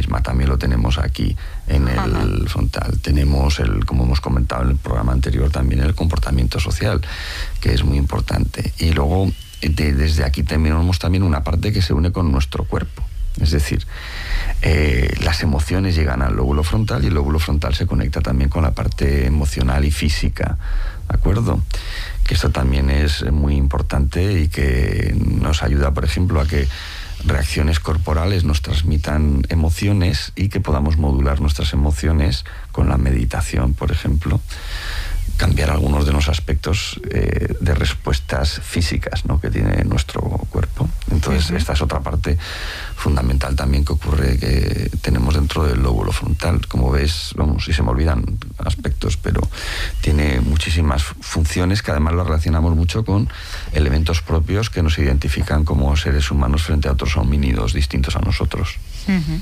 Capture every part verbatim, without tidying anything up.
misma, también lo tenemos aquí en el Ajá. frontal. Tenemos, el, como hemos comentado en el programa anterior, también el comportamiento social, que es muy importante. Y luego, de, desde aquí tenemos también una parte que se une con nuestro cuerpo. Es decir, eh, las emociones llegan al lóbulo frontal y el lóbulo frontal se conecta también con la parte emocional y física, ¿de acuerdo? Que esto también es muy importante y que nos ayuda, por ejemplo, a que reacciones corporales nos transmitan emociones y que podamos modular nuestras emociones con la meditación, por ejemplo. Cambiar algunos de los aspectos eh, de respuestas físicas, ¿no?, que tiene nuestro cuerpo. Entonces, uh-huh. esta es otra parte fundamental también que ocurre, que tenemos dentro del lóbulo frontal. Como ves, vamos, y se me olvidan aspectos, pero tiene muchísimas funciones que además lo relacionamos mucho con elementos propios que nos identifican como seres humanos frente a otros homínidos distintos a nosotros. Uh-huh.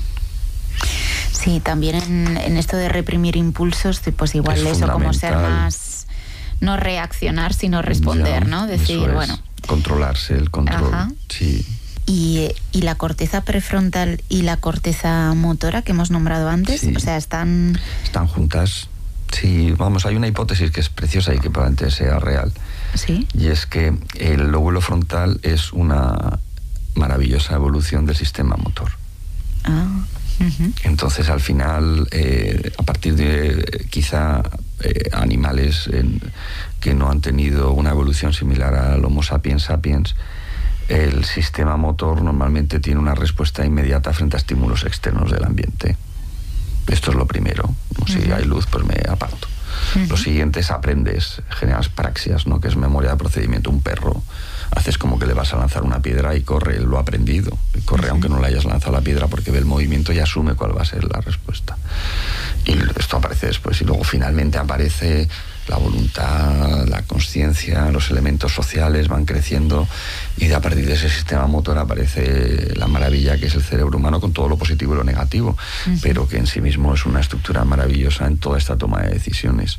Sí, también en, en esto de reprimir impulsos, pues igual es eso, como ser más, no reaccionar, sino responder, ya, ¿no? Decir, es. bueno. Controlarse, el control, Ajá. sí. Y, y la corteza prefrontal y la corteza motora que hemos nombrado antes, sí. o sea, están... Están juntas. Sí, vamos, hay una hipótesis que es preciosa y que probablemente sea real. Sí. Y es que el lóbulo frontal es una maravillosa evolución del sistema motor. Ah. Uh-huh. Entonces, al final, eh, a partir de quizá eh, animales en, que no han tenido una evolución similar al Homo sapiens sapiens, el sistema motor normalmente tiene una respuesta inmediata frente a estímulos externos del ambiente. Esto es lo primero. Uh-huh. Si hay luz, pues me aparto. Uh-huh. Lo siguiente es aprendes, generas praxias, ¿no?, que es memoria de procedimiento. Un perro, haces como que le vas a lanzar una piedra y corre, lo ha aprendido. Y corre, uh-huh. aunque no le hayas lanzado la piedra, porque ve el movimiento y asume cuál va a ser la respuesta. Y esto aparece después. Y luego finalmente aparece la voluntad, la conciencia, los elementos sociales van creciendo, y de a partir de ese sistema motor aparece la maravilla que es el cerebro humano, con todo lo positivo y lo negativo, uh-huh. pero que en sí mismo es una estructura maravillosa en toda esta toma de decisiones.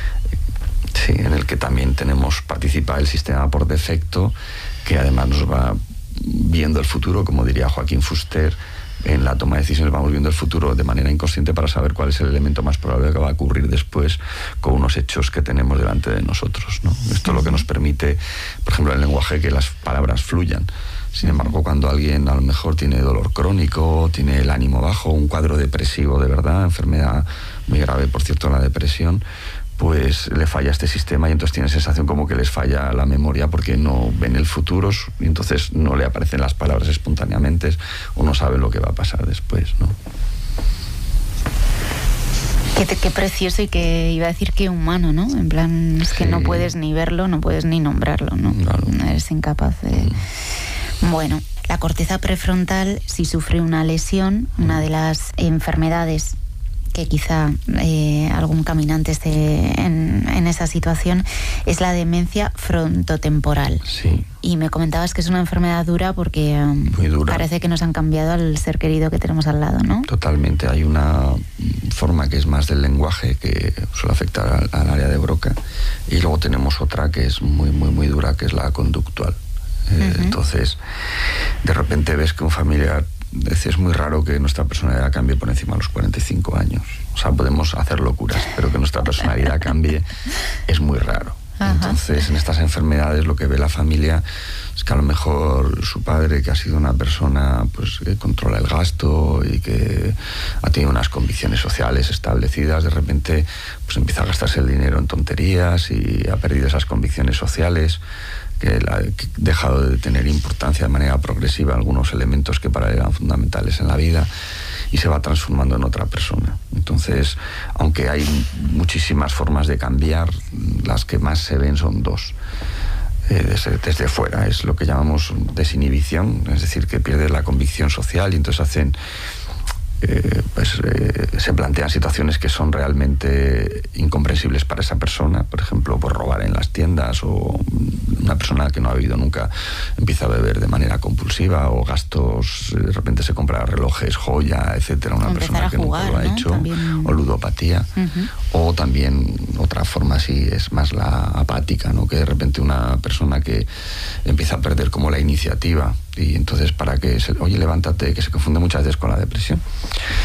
Sí, en el que también tenemos, participa el sistema por defecto, que además nos va viendo el futuro, como diría Joaquín Fuster. En la toma de decisiones vamos viendo el futuro de manera inconsciente para saber cuál es el elemento más probable que va a ocurrir después con unos hechos que tenemos delante de nosotros, ¿no? Esto es lo que nos permite, por ejemplo, en el lenguaje, que las palabras fluyan. Sin embargo, cuando alguien a lo mejor tiene dolor crónico, tiene el ánimo bajo, un cuadro depresivo de verdad, enfermedad muy grave, por cierto, la depresión, pues le falla este sistema y entonces tiene sensación como que les falla la memoria porque no ven el futuro y entonces no le aparecen las palabras espontáneamente o no saben lo que va a pasar después, ¿no? Qué, qué precioso, y que iba a decir que humano, ¿no? En plan, es que sí. no puedes ni verlo, no puedes ni nombrarlo, ¿no? Claro. Eres incapaz de... Mm. Bueno, la corteza prefrontal, si sufre una lesión, mm. una de las enfermedades que quizá eh, algún caminante esté en, en esa situación, es la demencia frontotemporal. Sí. Y me comentabas que es una enfermedad dura porque um, Muy dura. Parece que nos han cambiado al ser querido que tenemos al lado, ¿no? Totalmente. Hay una forma que es más del lenguaje, que suele afectar al, al área de Broca, y luego tenemos otra que es muy, muy, muy dura, que es la conductual. Eh, uh-huh. Entonces, de repente ves que un familiar... Es muy raro que nuestra personalidad cambie por encima de los cuarenta y cinco años. O sea, podemos hacer locuras, pero que nuestra personalidad cambie es muy raro. Ajá. Entonces, en estas enfermedades lo que ve la familia es que a lo mejor su padre, que ha sido una persona pues que controla el gasto y que ha tenido unas convicciones sociales establecidas, de repente pues empieza a gastarse el dinero en tonterías y ha perdido esas convicciones sociales, que ha dejado de tener importancia de manera progresiva algunos elementos que para él eran fundamentales en la vida, y se va transformando en otra persona. Entonces, aunque hay muchísimas formas de cambiar, las que más se ven son dos. Eh, desde, desde fuera es lo que llamamos desinhibición, es decir, que pierde la convicción social y entonces hacen... Eh, pues eh, se plantean situaciones que son realmente incomprensibles para esa persona, por ejemplo, por robar en las tiendas, o una persona que no ha bebido nunca empieza a beber de manera compulsiva, o gastos, de repente se compra relojes, joya, etcétera, una persona que jugar, nunca lo ha ¿no? hecho, También... o ludopatía, uh-huh. o también otra forma sí es más la apática, ¿no? Que de repente una persona que empieza a perder como la iniciativa, y entonces para que se, oye, levántate, que se confunde muchas veces con la depresión.